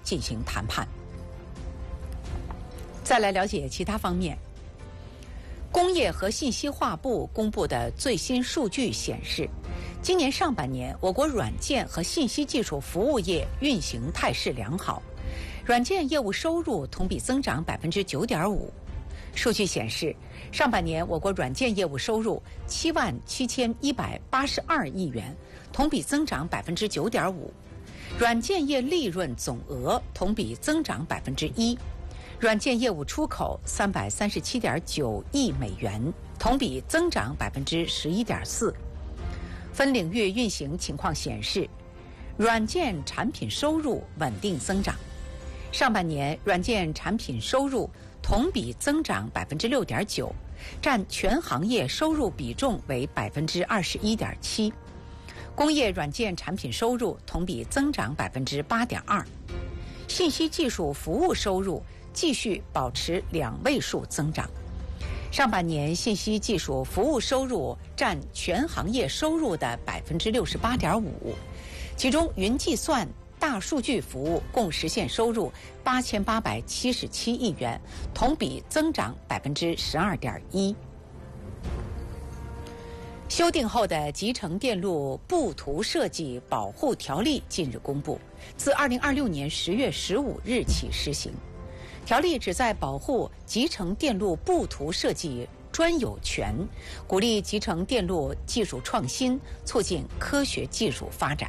进行谈判。再来了解其他方面。工业和信息化部公布的最新数据显示，今年上半年我国软件和信息技术服务业运行态势良好，软件业务收入同比增长 9.5%。数据显示，上半年我国软件业务收入77182亿元，同比增长 9.5%， 软件业利润总额同比增长 1%， 软件业务出口337.9亿美元，同比增长 11.4%。分领域运行情况显示，软件产品收入稳定增长。上半年软件产品收入同比增长 6.9%， 占全行业收入比重为 21.7%。工业软件产品收入同比增长 8.2%。信息技术服务收入继续保持2位数增长。上半年信息技术服务收入占全行业收入的 68.5%， 其中云计算、大数据服务共实现收入8877亿元，同比增长 12.1%。修订后的集成电路布图设计保护条例近日公布，自2026年10月15日起施行。条例旨在保护集成电路布图设计专有权，鼓励集成电路技术创新，促进科学技术发展。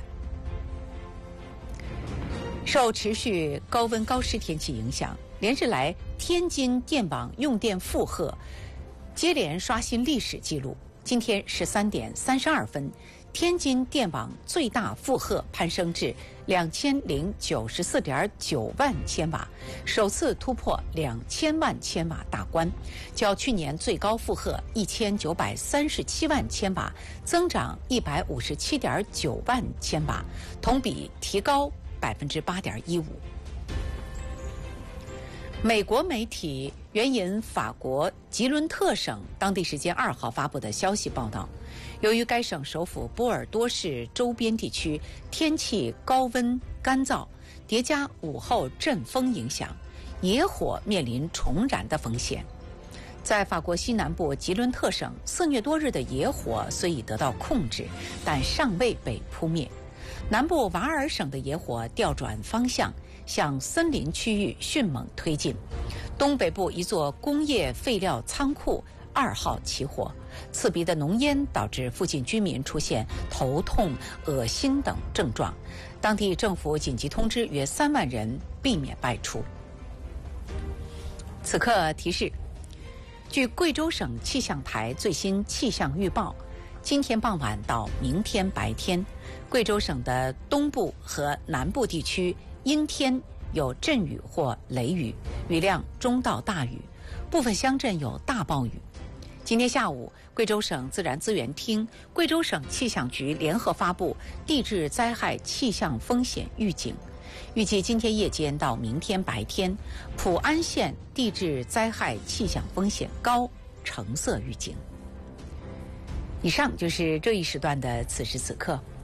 受持续高温高湿天气影响，连日来天津电网用电负荷接连刷新历史记录。今天13点32分，天津电网最大负荷攀升至2094.9万千瓦，首次突破2000万千瓦大关，较去年最高负荷1937万千瓦增长157.9万千瓦，同比提高8.15%。美国媒体援引法国吉伦特省当地时间2号发布的消息报道，由于该省首府波尔多市周边地区天气高温干燥，叠加午后阵风影响，野火面临重燃的风险。在法国西南部吉伦特省，4月多日的野火虽已得到控制，但尚未被扑灭。南部瓦尔省的野火调转方向，向森林区域迅猛推进。东北部一座工业废料仓库2号起火，刺鼻的浓烟导致附近居民出现头痛、恶心等症状。当地政府紧急通知约3万人避免外出。此刻提示，据贵州省气象台最新气象预报，今天傍晚到明天白天，贵州省的东部和南部地区阴天，有阵雨或雷雨，雨量中到大雨，部分乡镇有大暴雨。今天下午，贵州省自然资源厅、贵州省气象局联合发布地质灾害气象风险预警，预计今天夜间到明天白天，普安县地质灾害气象风险高，橙色预警。以上就是这一时段的此时此刻。